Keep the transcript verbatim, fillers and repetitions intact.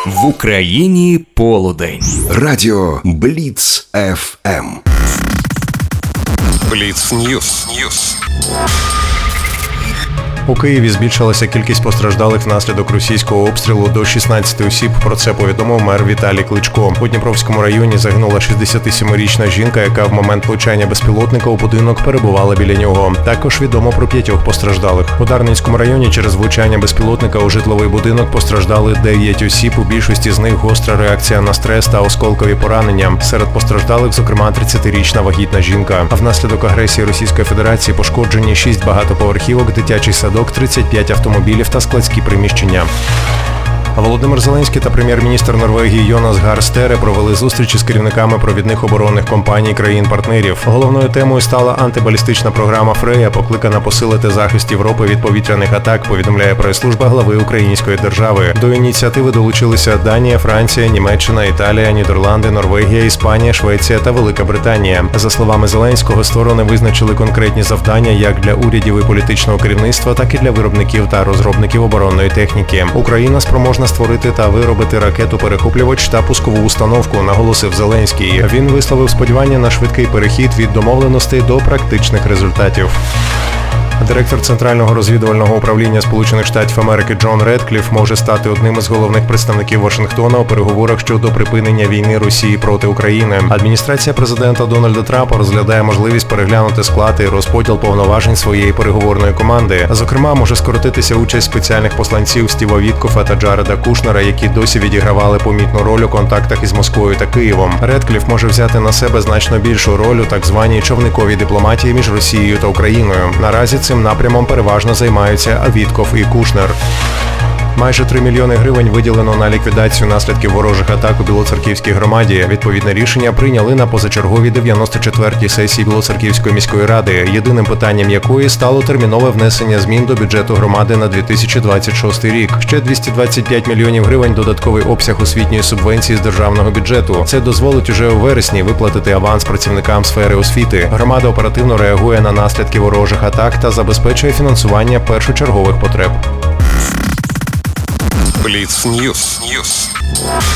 В Україні полудень. Радіо Бліц еф ем. Бліц Ньюс. У Києві збільшилася кількість постраждалих внаслідок російського обстрілу до шістнадцяти осіб. Про це повідомив мер Віталій Кличко. У Дніпровському районі загинула шістдесятисемирічна жінка, яка в момент влучання безпілотника у будинок перебувала біля нього. Також відомо про п'ятьох постраждалих. У Дарницькому районі через влучання безпілотника у житловий будинок постраждали дев'ять осіб. У більшості з них гостра реакція на стрес та осколкові поранення. Серед постраждалих, зокрема, тридцятирічна вагітна жінка. А внаслідок агресії Російської Федерації пошкоджені шість багатоповерхівок, дитячий садок, тридцять п'ять автомобілів та складські приміщення. Володимир Зеленський та прем'єр-міністр Норвегії Йонас Гар Стере провели зустрічі з керівниками провідних оборонних компаній країн-партнерів. Головною темою стала антибалістична програма «Фрея», покликана посилити захист Європи від повітряних атак, повідомляє прес-служба глави української держави. До ініціативи долучилися Данія, Франція, Німеччина, Італія, Нідерланди, Норвегія, Іспанія, Швеція та Велика Британія. За словами Зеленського, сторони визначили конкретні завдання як для урядів і політичного керівництва, так і для виробників та розробників оборонної техніки. Україна спроможна створити та виробити ракету-перехоплювач та пускову установку, наголосив Зеленський. Він висловив сподівання на швидкий перехід від домовленостей до практичних результатів. Директор Центрального розвідувального управління Сполучених Штатів Америки Джон Редкліф може стати одним із головних представників Вашингтона у переговорах щодо припинення війни Росії проти України. Адміністрація президента Дональда Трампа розглядає можливість переглянути склад і розподіл повноважень своєї переговорної команди. Зокрема, може скоротитися участь спеціальних посланців Стіва Віткофа та Джареда Кушнера, які досі відігравали помітну роль у контактах із Москвою та Києвом. Редкліф може взяти на себе значно більшу роль у так званій човниковій дипломатії між Росією та Україною. Наразі цим напрямом переважно займаються Віткоф і Кушнер. Майже три мільйони гривень виділено на ліквідацію наслідків ворожих атак у Білоцерківській громаді. Відповідне рішення прийняли на позачерговій дев'яносто четвертій сесії Білоцерківської міської ради, єдиним питанням якої стало термінове внесення змін до бюджету громади на дві тисячі двадцять шостий рік. Ще двісті двадцять п'ять мільйонів гривень додатковий обсяг освітньої субвенції з державного бюджету. Це дозволить уже у вересні виплатити аванс працівникам сфери освіти. Громада оперативно реагує на наслідки ворожих атак та забезпечує фінансування першочергових потреб. Бліц Ньюс.